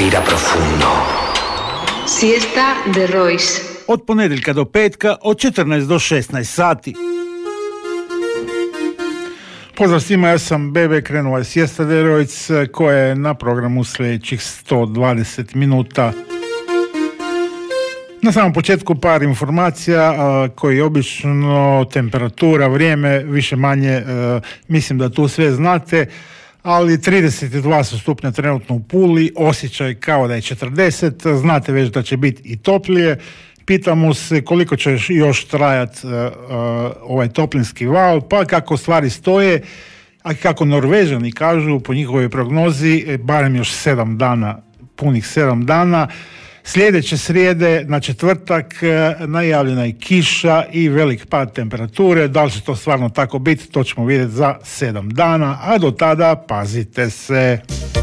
Respira profundo. Siesta de Royce. Od ponedjeljka do petka, od 14 do 16 sati. Pozdrav svima, ja sam Bebe, krenula je Siesta de Royce koja je na programu sljedećih 120 minuta. Na samom početku par informacija koji obično temperatura, vrijeme, više manje, mislim da tu sve znate, ali 32 su stupnja trenutno u Puli, osjećaj kao da je 40, znate već da će biti i toplije. Pitamo se koliko će još trajati ovaj toplinski val, pa kako stvari stoje, a kako Norvežani kažu po njihovoj prognozi, barem još 7 dana, punih 7 dana. Sljedeće srijede na četvrtak najavljena je kiša i velik pad temperature. Da li će to stvarno tako biti, to ćemo vidjeti za 7 dana, a do tada pazite se.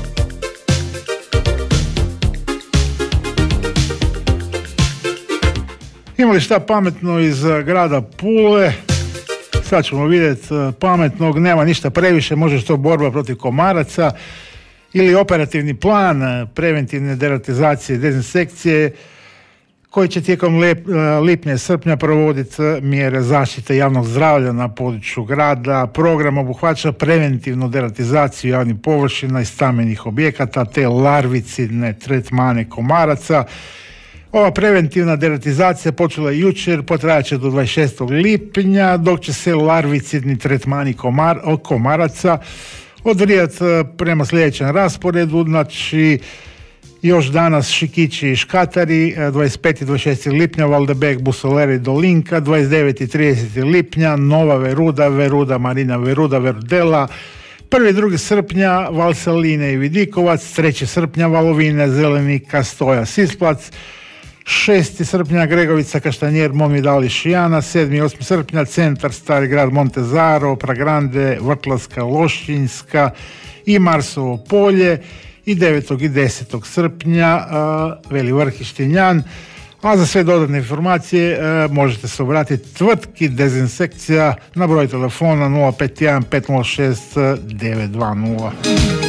Imali šta pametno iz grada Pule? Sad ćemo vidjeti pametnog, nema ništa previše, može to borba protiv komaraca ili operativni plan preventivne deratizacije i dezinsekcije koji će tijekom lipnja i srpnja provoditi mjere zaštite javnog zdravlja na području grada. Program obuhvaća preventivnu deratizaciju javnih površina i stambenih objekata te larvicidne tretmane komaraca. Ova preventivna deratizacija počela je jučer, potrajat će do 26. lipnja, dok će se larvicidni tretmani komaraca odvijati prema sljedećem rasporedu. Znači, još danas Šikići i Škatari, 25. i 26. lipnja, Valdebek, Busoleri, Dolinka, 29. i 30. lipnja, Nova Veruda, Veruda, Marina Veruda, Verudela, 1. i 2. srpnja, Valsaline i Vidikovac, 3. srpnja, Valovine, Zelenika, Stoja, Sisplac, 6. srpnja, Gregovica, Kaštanjer, Momidal i Šijana, 7. i 8. srpnja, Centar, Stari grad, Montezaro, Pragrande, Vrtlavska, Lošinjska i Marsovo polje, i 9. i 10. srpnja, Veli Vrh i Štinjan. A za sve dodatne informacije možete se obratiti tvrtki Dezinsekcija na broj telefona 051 506 920.